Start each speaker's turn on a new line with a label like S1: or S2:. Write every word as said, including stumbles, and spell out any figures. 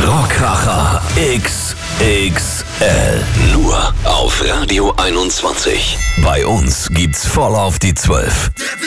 S1: Rockkracher X X L. Nur auf Radio einundzwanzig. Bei uns gibt's voll auf die zwölf.